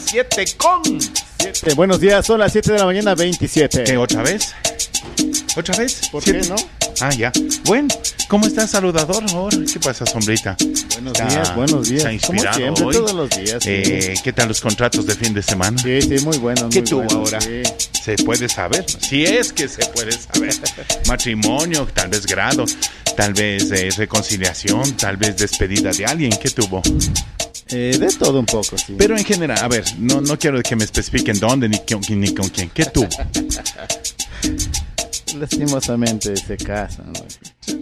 7:07. Buenos días, son las 7 de la mañana, 27. ¿Qué, otra vez? ¿Otra vez? ¿Por 7. qué no? Ah, ya. Bueno, ¿cómo estás, saludador? Ahora, ¿qué pasa, sombrita? Buenos días. ¿Está inspirado Como siempre, hoy? todos los días. Sí. ¿Qué tal los contratos de fin de semana? Sí, muy buenos. ¿Qué muy tuvo buenos, ahora? sí. ¿Se puede saber? Si es que se puede saber. Matrimonio, tal vez grado, tal vez reconciliación, tal vez despedida de alguien. ¿Qué tuvo? De todo un poco, sí. Pero en general, a ver, no quiero que me especifiquen dónde ni con quién. ¿Qué tuvo? Lastimosamente se casan, güey.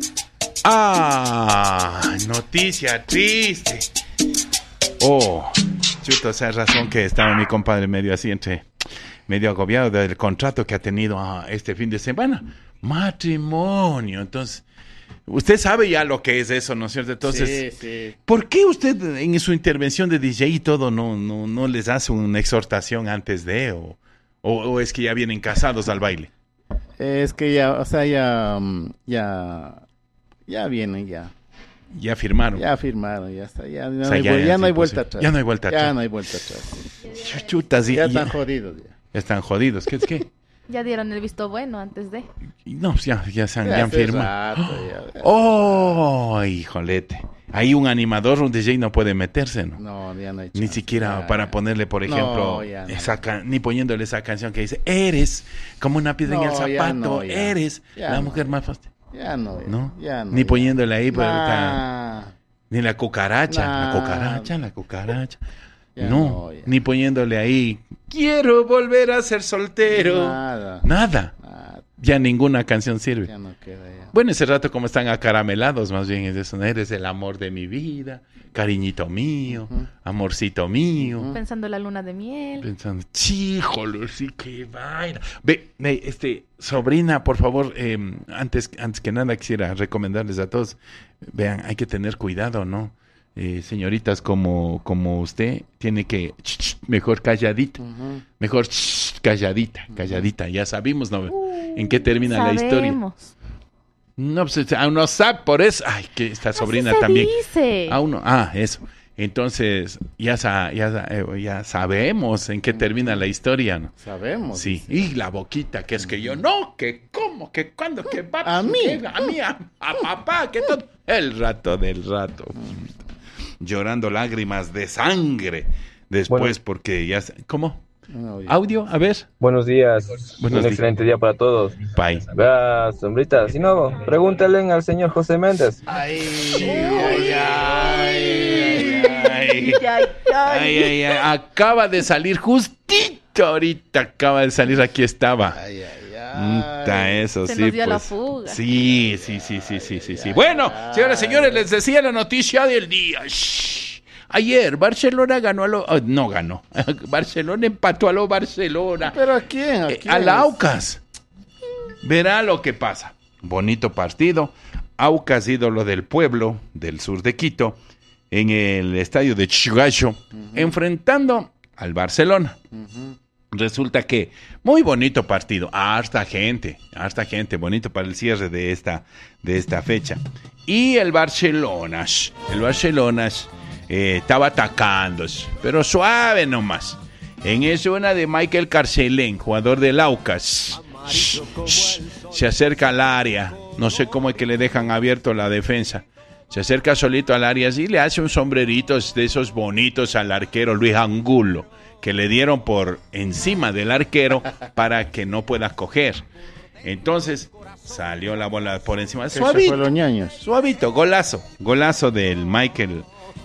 Noticia triste. Oh, chuta, esa razón que estaba mi compadre medio así medio agobiado del contrato que ha tenido este fin de semana. Matrimonio. Entonces, usted sabe ya lo que es eso, ¿no es cierto? Entonces, sí. ¿por qué usted en su intervención de DJ y todo no les hace una exhortación antes de o es que ya vienen casados al baile? Es que ya, o sea, ya vienen, ya. Ya firmaron. Ya firmaron, ya está. Ya no hay vuelta atrás. Ya no hay vuelta atrás. Ya no hay vuelta atrás. Chutas, Ya están jodidos, ya. Ya están jodidos. ¿Qué es qué? Ya dieron el visto bueno antes de. No, pues ya han firmado. Ya. ¡Oh, hijolete! Ahí un animador, un DJ no puede meterse, ¿no? No, ya no hay chance. Ni siquiera Ya. para ponerle, por ejemplo, No. ni poniéndole esa canción que dice, eres como una piedra en el zapato, eres la mujer más fácil. Ya no, ¿No? Ya no. Ni poniéndole ahí, Nah. ni la cucaracha, Nah. la cucaracha. Ya No, ya. ni poniéndole ahí, quiero volver a ser soltero. Nada. Ya ninguna canción sirve. Ya no queda ya. Bueno, ese rato como están acaramelados, más bien es eso, eres el amor de mi vida, cariñito mío, amorcito mío. Pensando la luna de miel. Pensando, chíjolo, sí, qué vaina. Ve, sobrina, por favor, antes que nada quisiera recomendarles a todos, vean, hay que tener cuidado, ¿no? Señoritas como usted, tiene que, mejor calladita, mejor calladita, ya sabemos, ¿no? ¿En qué termina la historia? No, pues aún no sabe, por eso, ay, que esta sobrina se también. Dice. Aún no, eso. Entonces, ya sabemos en qué termina la historia, ¿no? Sabemos. Sí, y la boquita, que es que yo, no, que cómo, que cuándo, que va. A mí. A papá, que todo. El rato del rato. Llorando lágrimas de sangre. Después, Bueno. porque ya... ¿Cómo? No, ya. ¿Audio? A ver. Buenos días, Buenos días. excelente día para todos. Bye. Vea, sombrita, si no, pregúntale al señor José Méndez. Ay, acaba de salir justito ahorita, aquí estaba. Eso Se sí, nos dio pues. la fuga. Sí. Bueno, señoras y señores, les decía la noticia del día. Ayer Barcelona ganó no ganó. Barcelona empató a lo Barcelona. ¿Pero a quién? Al Aucas. Verá lo que pasa. Bonito partido. Aucas, ídolo del pueblo del sur de Quito, en el estadio de Chiguacho, enfrentando al Barcelona. Resulta que muy bonito partido, harta gente, bonito para el cierre de esta fecha. Y el Barcelona estaba atacando, pero suave nomás. En eso una de Michael Carcelén, jugador del Aucas, se acerca al área, no sé cómo es que le dejan abierto la defensa. Se acerca solito al área y le hace un sombrerito de esos bonitos al arquero Luis Angulo, que le dieron por encima del arquero para que no pueda coger. Entonces salió la bola por encima. Suavito, golazo del Michael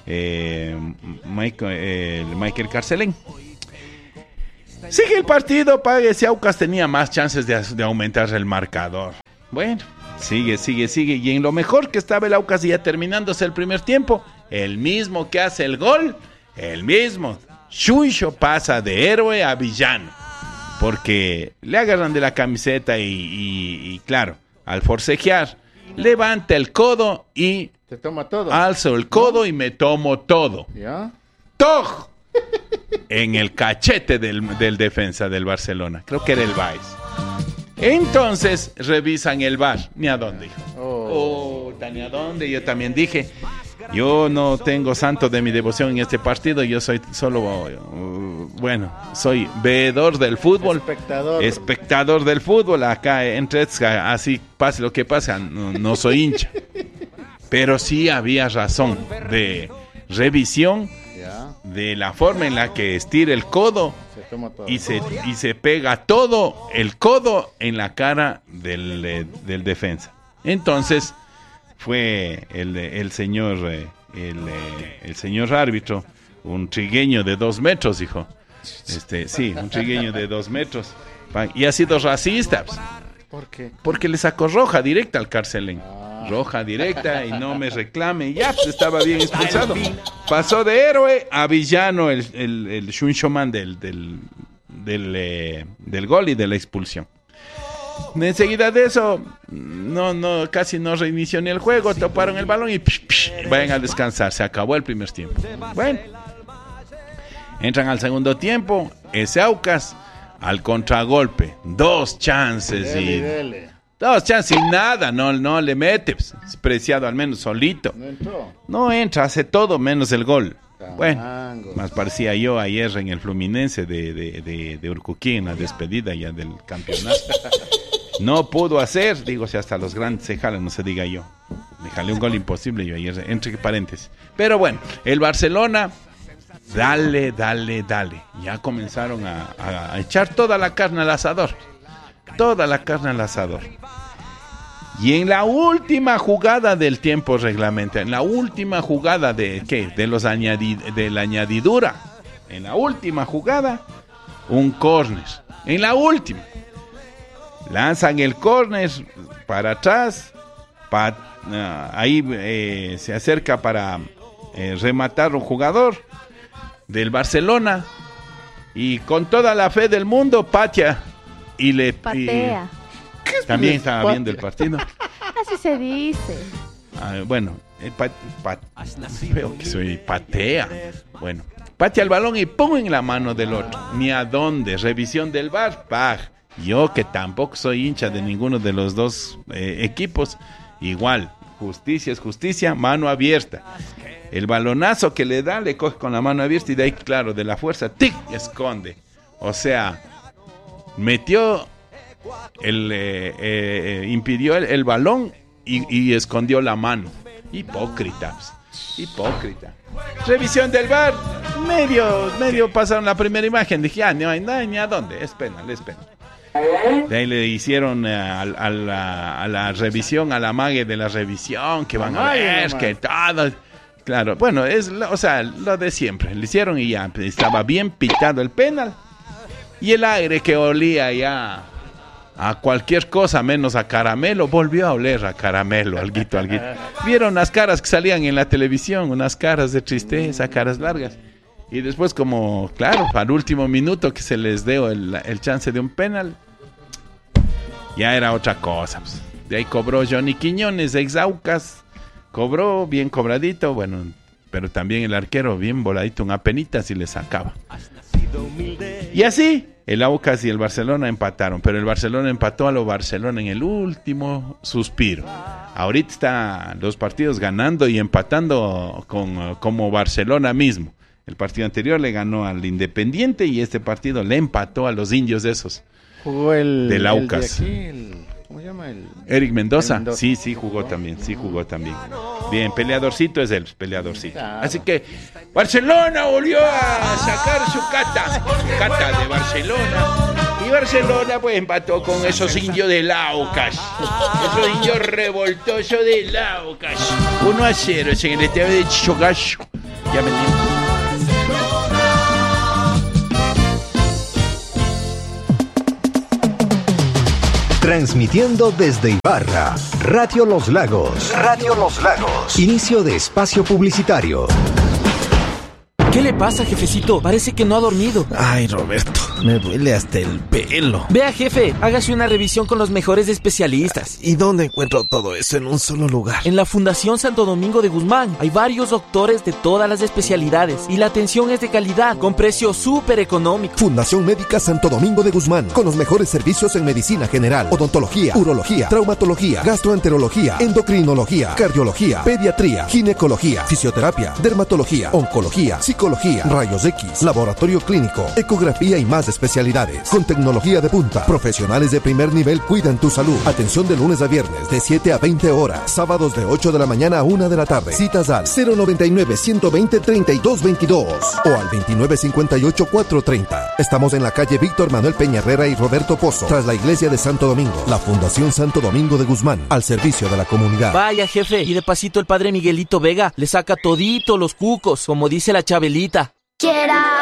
Carcelén. Sigue el partido, pague. Si Aucas tenía más chances de aumentar el marcador. Bueno, sigue. Y en lo mejor que estaba el Aucas, ya terminándose el primer tiempo, el mismo que hace el gol, el mismo Chucho pasa de héroe a villano, porque le agarran de la camiseta y claro, al forcejear, levanta el codo y te toma todo. Alzo el codo y me tomo todo. ¿Ya? ¡Toj! En el cachete del defensa del Barcelona. Creo que era el Baez. Entonces revisan el VAR. Ni a dónde. Ni a dónde. Yo también dije, yo no tengo santo de mi devoción en este partido. Yo soy solo bueno, soy veedor del fútbol. Espectador del fútbol. Acá entre así pase lo que pase, no soy hincha. Pero sí había razón de revisión de la forma en la que estira el codo y se pega todo el codo en la cara del defensa. Entonces fue el señor árbitro, un trigueño de 2 metros, dijo. Sí, un trigueño de 2 metros. Y ha sido racista. ¿Por qué? Porque le sacó roja directa al Carcelén. Roja directa y no me reclame. Ya, pues estaba bien expulsado. Pasó de héroe a villano el Shunshowman del gol y de la expulsión. Enseguida de eso, casi no reinició ni el juego. Toparon el balón y vayan a descansar. Se acabó el primer tiempo. Bueno, entran al segundo tiempo. Ese Aucas al contragolpe. 2 chances y nada, no le mete. Pues, es preciado al menos solito. No entra, hace todo menos el gol. Bueno, más parecía yo ayer en el Fluminense de Urcuquí, en la despedida ya del campeonato. No pudo hacer, digo, si hasta los grandes se jalan, no se diga yo. Me jalé un gol imposible yo ayer, entre paréntesis. Pero bueno, el Barcelona, dale. Ya comenzaron a echar toda la carne al asador. Y en la última jugada del tiempo reglamentario, en la última jugada de la añadidura, en la última jugada, un córner. En la última. Lanzan el córner para atrás. Ahí se acerca para rematar un jugador del Barcelona. Y con toda la fe del mundo, patea. Y le patea. También estaba viendo el partido. Así se dice. Bueno, veo que soy patea. Bueno, patea el balón y pongo en la mano del otro. Ni a dónde. Revisión del VAR. ¡Pah! Yo que tampoco soy hincha de ninguno de los dos equipos. Igual, justicia es justicia, mano abierta. El balonazo que le da, le coge con la mano abierta y de ahí, claro, de la fuerza, ¡tic! Esconde. O sea, metió impidió el balón y escondió la mano. Hipócrita. Revisión del VAR. Medio pasaron la primera imagen. Dije, no hay nada ni a dónde. Es penal. De ahí le hicieron a la revisión, a la mague de la revisión, que van a ver, que todo. Claro, bueno, lo de siempre. Le hicieron y ya estaba bien pitado el penal. Y el aire que olía ya a cualquier cosa menos a caramelo, volvió a oler a caramelo, alguito. Vieron las caras que salían en la televisión, unas caras de tristeza, caras largas. Y después, como, claro, para el último minuto que se les dio el chance de un penal, ya era otra cosa. Pues. De ahí cobró Johnny Quiñones, ex Aucas, cobró bien cobradito, bueno, pero también el arquero bien voladito, un apenitas y le sacaba. Y así, el Aucas y el Barcelona empataron, pero el Barcelona empató a lo Barcelona en el último suspiro. Ahorita están los partidos ganando y empatando como Barcelona mismo. El partido anterior le ganó al Independiente y este partido le empató a los indios esos. Jugó del Aucas. ¿Cómo se llama? Eric Mendoza. Sí, jugó también. Bien, peleadorcito es él, peleadorcito. Claro. Así que Barcelona volvió a sacar su cata de Barcelona. Y Barcelona pues empató con esos indios del Aucas. Esos indios revoltosos del Aucas. 1-0 en el estadio de Chogacho. Ya me entiendo. Transmitiendo desde Ibarra, Radio Los Lagos. Inicio de espacio publicitario. ¿Qué le pasa, jefecito? Parece que no ha dormido. Ay, Roberto, me duele hasta el pelo. Vea, jefe, hágase una revisión con los mejores especialistas. ¿Y dónde encuentro todo eso en un solo lugar? En la Fundación Santo Domingo de Guzmán. Hay varios doctores de todas las especialidades y la atención es de calidad, con precio súper económico. Fundación Médica Santo Domingo de Guzmán, con los mejores servicios en medicina general, odontología, urología, traumatología, gastroenterología, endocrinología, cardiología, pediatría, ginecología, fisioterapia, dermatología, oncología, psicología psicología, rayos X, laboratorio clínico, ecografía y más especialidades. Con tecnología de punta, profesionales de primer nivel cuidan tu salud. Atención de lunes a viernes de 7 a 20 horas, sábados de 8 de la mañana a 1 de la tarde. Citas al 099-120-3222 o al 2958-430. Estamos en la calle Víctor Manuel Peña Herrera y Roberto Pozo, tras la iglesia de Santo Domingo. La Fundación Santo Domingo de Guzmán, al servicio de la comunidad. Vaya, jefe, y de pasito el padre Miguelito Vega le saca todito los cucos, como dice la Chabelita.